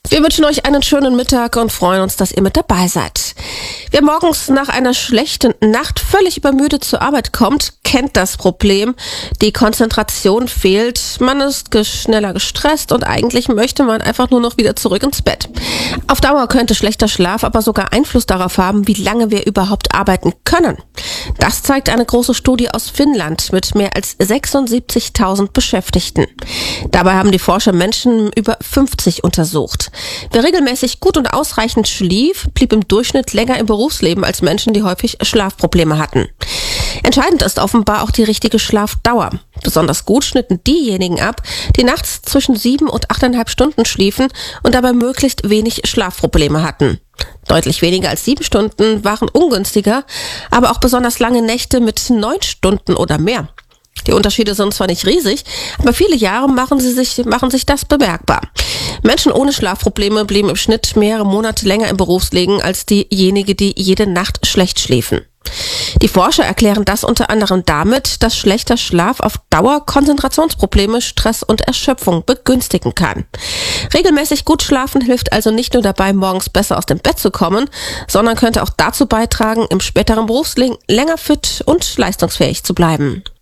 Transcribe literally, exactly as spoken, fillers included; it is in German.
Wir wünschen euch einen schönen Mittag und freuen uns, dass ihr mit dabei seid. Wer morgens nach einer schlechten Nacht völlig übermüdet zur Arbeit kommt, kennt das Problem. Die Konzentration fehlt, man ist schneller gestresst und eigentlich möchte man einfach nur noch wieder zurück ins Bett. Auf Dauer könnte schlechter Schlaf aber sogar Einfluss darauf haben, wie lange wir überhaupt arbeiten können. Das zeigt eine große Studie aus Finnland mit mehr als sechsundsiebzigtausend Beschäftigten. Dabei haben die Forscher Menschen über fünfzig untersucht. Wer regelmäßig gut und ausreichend schlief, blieb im Durchschnitt länger im Berufsleben als Menschen, die häufig Schlafprobleme hatten. Entscheidend ist offenbar auch die richtige Schlafdauer. Besonders gut schnitten diejenigen ab, die nachts zwischen sieben und achteinhalb Stunden schliefen und dabei möglichst wenig Schlafprobleme hatten. Deutlich weniger als sieben Stunden waren ungünstiger, aber auch besonders lange Nächte mit neun Stunden oder mehr. Die Unterschiede sind zwar nicht riesig, aber viele Jahre machen sie sich, machen sich das bemerkbar. Menschen ohne Schlafprobleme blieben im Schnitt mehrere Monate länger im Berufsleben als diejenigen, die jede Nacht schlecht schliefen. Die Forscher erklären das unter anderem damit, dass schlechter Schlaf auf Dauer Konzentrationsprobleme, Stress und Erschöpfung begünstigen kann. Regelmäßig gut schlafen hilft also nicht nur dabei, morgens besser aus dem Bett zu kommen, sondern könnte auch dazu beitragen, im späteren Berufsleben länger fit und leistungsfähig zu bleiben.